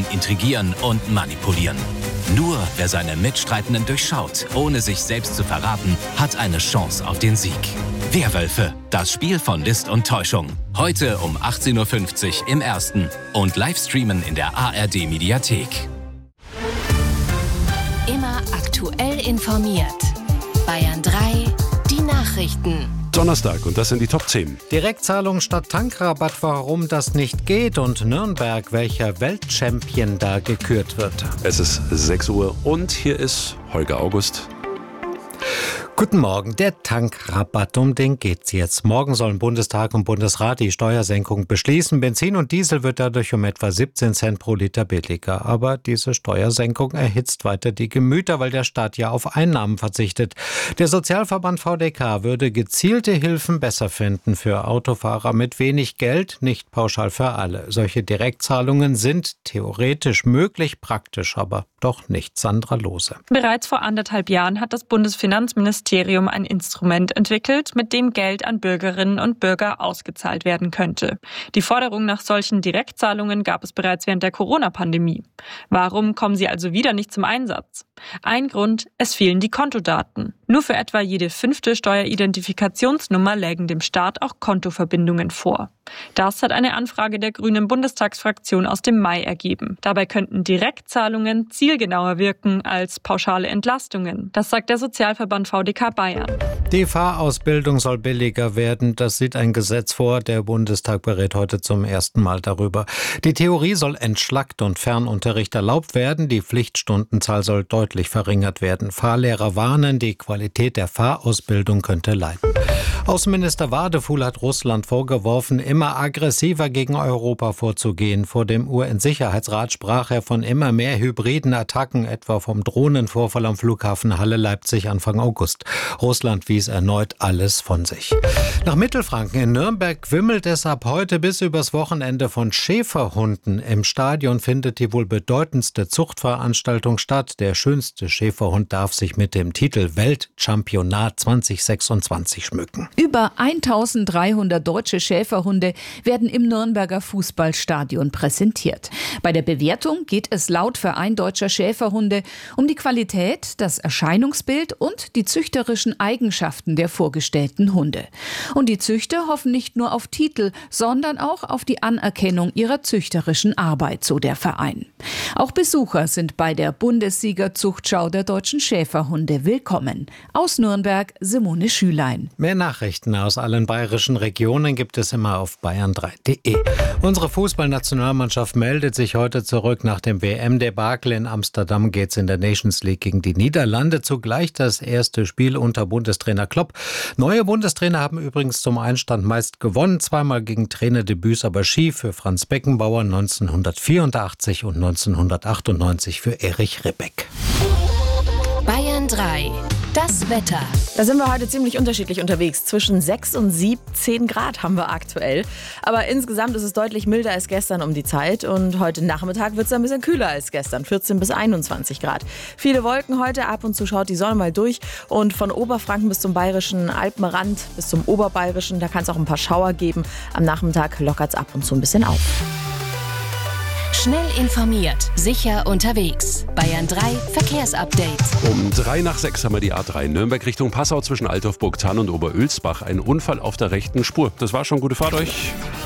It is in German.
kann intrigieren und manipulieren. Nur wer seine Mitstreitenden durchschaut, ohne sich selbst zu verraten, hat eine Chance auf den Sieg. Werwölfe, das Spiel von List und Täuschung. Heute um 18:50 Uhr im Ersten und Livestreamen in der ARD-Mediathek. Immer aktuell informiert. Bayern 3, die Nachrichten. Donnerstag und das sind die Top 10. Direktzahlung statt Tankrabatt, warum das nicht geht und Nürnberg, welcher Weltchampion da gekürt wird. Es ist 6 Uhr und hier ist Holger August. Guten Morgen, der Tankrabatt, um den geht's jetzt. Morgen sollen Bundestag und Bundesrat die Steuersenkung beschließen. Benzin und Diesel wird dadurch um etwa 17 Cent pro Liter billiger. Aber diese Steuersenkung erhitzt weiter die Gemüter, weil der Staat ja auf Einnahmen verzichtet. Der Sozialverband VDK würde gezielte Hilfen besser finden für Autofahrer mit wenig Geld, nicht pauschal für alle. Solche Direktzahlungen sind theoretisch möglich, praktisch aber doch nicht. Sandra Lohse. Bereits vor 1,5 Jahren hat das Bundesfinanzministerium ein Instrument entwickelt, mit dem Geld an Bürgerinnen und Bürger ausgezahlt werden könnte. Die Forderung nach solchen Direktzahlungen gab es bereits während der Corona-Pandemie. Warum kommen sie also wieder nicht zum Einsatz? Ein Grund, es fehlen die Kontodaten. Nur für etwa jede 5. Steueridentifikationsnummer lägen dem Staat auch Kontoverbindungen vor. Das hat eine Anfrage der Grünen Bundestagsfraktion aus dem Mai ergeben. Dabei könnten Direktzahlungen zielgenauer wirken als pauschale Entlastungen. Das sagt der Sozialverband VDK Bayern. Die Fahrausbildung soll billiger werden. Das sieht ein Gesetz vor. Der Bundestag berät heute zum ersten Mal darüber. Die Theorie soll entschlackt und Fernunterricht erlaubt werden. Die Pflichtstundenzahl soll deutlich verringert werden. Fahrlehrer warnen, die Qualität der Fahrausbildung könnte leiden. Außenminister Wadefuhl hat Russland vorgeworfen, immer aggressiver gegen Europa vorzugehen. Vor dem UN-Sicherheitsrat sprach er von immer mehr hybriden Attacken, etwa vom Drohnenvorfall am Flughafen Halle-Leipzig Anfang August. Russland wies erneut alles von sich. Nach Mittelfranken in Nürnberg wimmelt es ab heute bis übers Wochenende von Schäferhunden. Im Stadion findet die wohl bedeutendste Zuchtveranstaltung statt. Der schönste Schäferhund darf sich mit dem Titel Weltchampionat 2026 schmücken. Über 1300 deutsche Schäferhunde werden im Nürnberger Fußballstadion präsentiert. Bei der Bewertung geht es laut Verein Deutscher Schäferhunde um die Qualität, das Erscheinungsbild und die züchterischen Eigenschaften der vorgestellten Hunde. Und die Züchter hoffen nicht nur auf Titel, sondern auch auf die Anerkennung ihrer züchterischen Arbeit, so der Verein. Auch Besucher sind bei der Bundessiegerzuchtschau der deutschen Schäferhunde willkommen. Aus Nürnberg Simone Schülein. Mehr Nachrichten aus allen bayerischen Regionen gibt es immer auf bayern3.de. Unsere Fußballnationalmannschaft meldet sich heute zurück. Nach dem WM-Debakel in Amsterdam geht es in der Nations League gegen die Niederlande. Zugleich das erste Spiel unter Bundestrainer Klopp. Neue Bundestrainer haben übrigens zum Einstand meist gewonnen. Zweimal gegen Trainerdebüts aber schief für Franz Beckenbauer 1984 und 1998 für Erich Ribbeck. Bayern 3. Das Wetter. Da sind wir heute ziemlich unterschiedlich unterwegs. Zwischen 6 und 17 Grad haben wir aktuell. Aber insgesamt ist es deutlich milder als gestern um die Zeit. Und heute Nachmittag wird es ein bisschen kühler als gestern. 14 bis 21 Grad. Viele Wolken heute. Ab und zu schaut die Sonne mal durch. Und von Oberfranken bis zum bayerischen Alpenrand, bis zum oberbayerischen, da kann es auch ein paar Schauer geben. Am Nachmittag lockert es ab und zu ein bisschen auf. Schnell informiert, sicher unterwegs. Bayern 3 Verkehrsupdate. Um 5:03 haben wir die A3 Nürnberg Richtung Passau zwischen Altdorf, Burgthann und Oberölsbach. Ein Unfall auf der rechten Spur. Das war schon. Gute Fahrt euch.